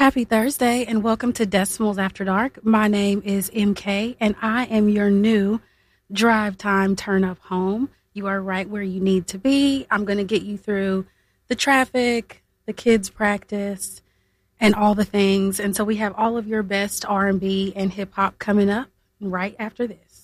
Happy Thursday and welcome to Decimals After Dark. My name is MK and I am your new drive time turn up home. You are right where you need to be. I'm going to get you through the traffic, the kids practice, and all the things. And so we have all of your best R&B and hip hop coming up right after this.